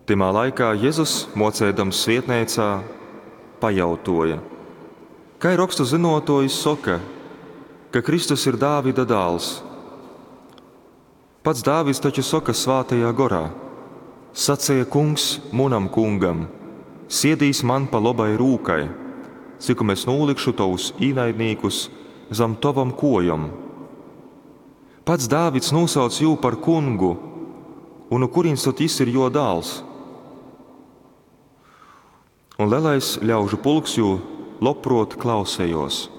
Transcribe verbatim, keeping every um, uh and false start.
Timā laikā Jēzus, mocēdams svietnēcā, pajautoja: Kai rakstu zinotojs soka, ka Kristus ir Dāvida dāls? Pats Dāvids taču soka svātajā gorā: Sacēja kungs munam kungam, siedīs man pa labai rūkai, cikum es nūlikšu tavus īnaidnīkus zam tavam kojam. Pats Dāvids nosauc jū par kungu, un nu kurīns tad jis ir jo dāls? Un lielais ļaužu pulks jū loprot klausējos.